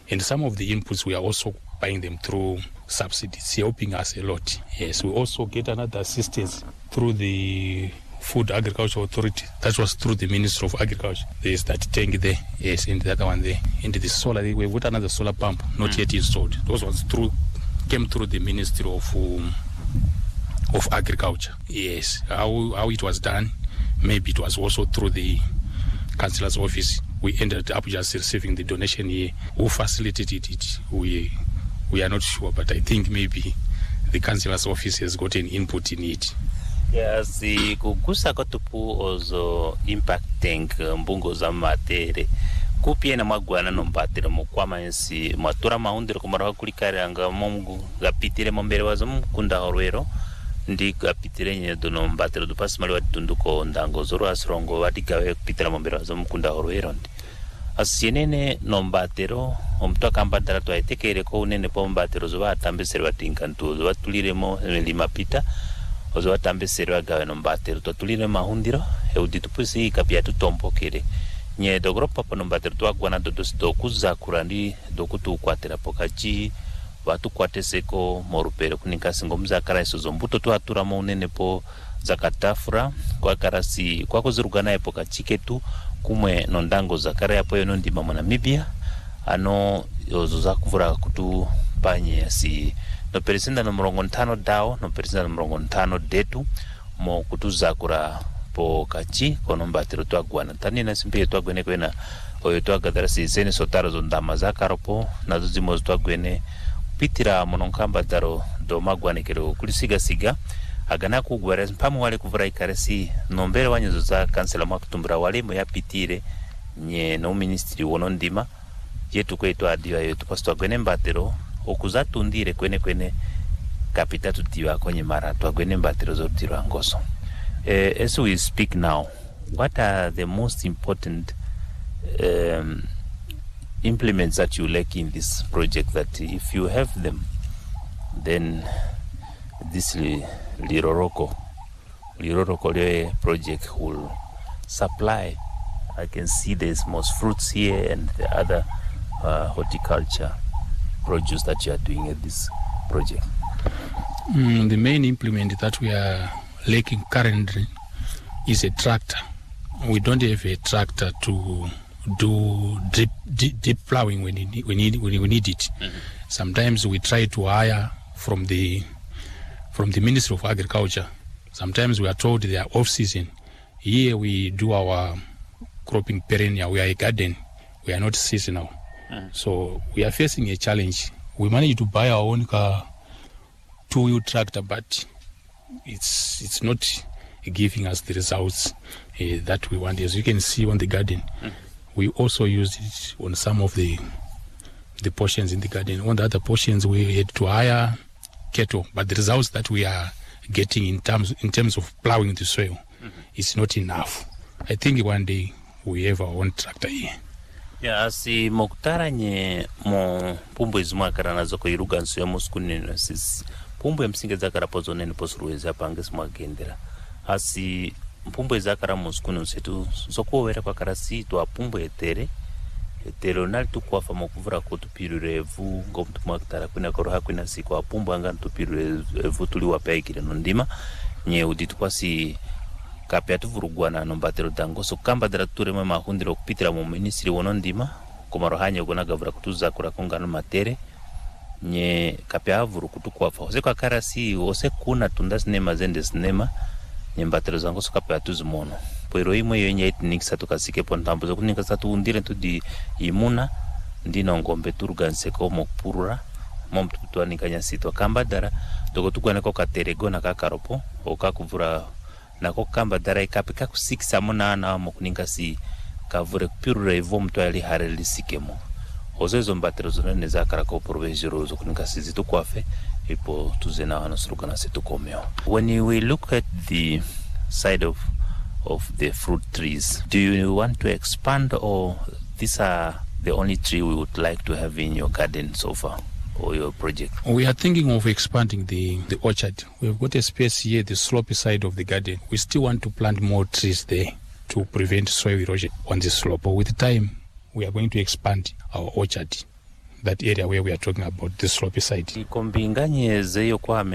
And some of the inputs, we are also buying them through subsidies, helping us a lot. Yes, we also get another assistance through the Food Agriculture Authority. That was through the Ministry of Agriculture. There's that tank there, yes, and the other one there. And the solar, we've got another solar pump, not yet installed. Those ones came through the Ministry of Agriculture. Yes, how it was done, maybe it was also through the Councillor's office. We ended up just receiving the donation here. Who facilitated it, we are not sure, but I think maybe the Councillor's office has got an input in it. Yes, the kugusa kotupu ozo impact tank mbungo za matere kupie na magwana no mbatira mukwama ensi matura mahundiro kumara kulikare anga mungu gapitire mombere wazo mukunda horwero ndi gapitire nyedo no mbatira dupasi mali watunduko ndango zoro asrongo wadigawe kupitira mombere wazo mukunda horwero ndi asienene no mbatero omtoka mbadara to aitekere ko unene po mbatero zo batambesere batinkantu zo batuliremo limapita ozo batambesere bagawe no mbatero to tulire mahundiro euditupusi kapia tutompokere nye dogoropa po no mbatero to agwana do kuzakura ndi dokutu kwatera pokachi watu kwateseko morupere kuninka singo mzakara isozo mbuto to atura mo unene po zakatafura kwa karasi kwa kuzirugana epoka chiketu kumwe nondango zakara yapo yono ndima mu Namibia ano yozo zakuvura kutu panye asi no peresenda no mrongo 5 dao no peresenda no mrongo 5 detu mo kutu zakura po kachi kono mbatiro to agwana tani na simpe to agwene kwena oyo to agadara si sene sotaro zo ndama zakaropo nazo zimo to agwene pitira mononkamba daro do magwane kero kulisiga siga agana kugwara mpamu wale kuvura ikarasi nombere wanyezo za kansela makutumbura wale mo yapitire nye no ministry wono ndima yetu kwetu adiwa yetu pasto agwene mbatero okuzatundire kwene kapita tutiwa kwenye mara to agwene mbatero zo tiro ngoso. As we speak now, what are the most important implements that you lack in this project that if you have them, then this Liroroko project will supply? I can see there's most fruits here and the other horticulture produce that you are doing at this project. The main implement that we are lacking currently is a tractor. We don't have a tractor to do deep plowing when we need it. Mm-hmm. Sometimes we try to hire from the Ministry of Agriculture. Sometimes we are told they are off season. Here we do our cropping perennial. We are a garden. We are not seasonal. Mm-hmm. So we are facing a challenge. We managed to buy our own two-wheel tractor, but it's not giving us the results that we want. As you can see on the garden, we also used it on some of the portions in the garden. On the other portions, we had to hire cattle, but the results that we are getting in terms of plowing the soil is not enough. I think one day we have our own tractor here. Ya si moktara nye mo pumbu izuma karana zoko iruga nsu ya muskuni na sisi pumbu ya msinge zakara pozo nene posuruwezi hapa anges mwagendera asi pumbu ya zakara muskuni nsetu zoko wera kwa karasi tuwa pumbu etere onali tukwafa mokuvura kutu piru revu ngomtu mwaktara kuna koroha kuna siku wa pumbu anga tupiru revu tuli wapeikire nondima nye uditukwa si kapia tuvurugwana no mbatero dango so kamba dara turema mahundiro kupitira mu ministry wono ndima komarohanya gona gavura kutuza kura kongano matere nye kapia vuru kutukwafa ose kwa karasi ose kuna tunda sinema zende sinema nye mbatero zango so kapia tuzimono poiro imwe yenye itnikisa tukasike pontambo zo kunika satu undire tudi imuna ndino ngombe turuganse ko mokpurura momtu tuanikanya sitwa kamba dara toko tukwana ko katerego na kakaropo okakuvura nako kamba dara ikapika kusikisa mona na mokuninga si kavure kupirura evo mtu ali hareli sikemo ozezo mbatero zonene zakara ko provincial zo kuninga si zitu kwafe ipo tuzena anasuruka na situ komeo. When we look at the side of the fruit trees, do you want to expand, or these are the only tree we would like to have in your garden so far? Or your project? We are thinking of expanding the orchard. We've got a space here, the slopey side of the garden. We still want to plant more trees there to prevent soil erosion on the slope. But with time, we are going to expand our orchard. that area where we are talking about, the slopey side. ikombinganyeze yo kwame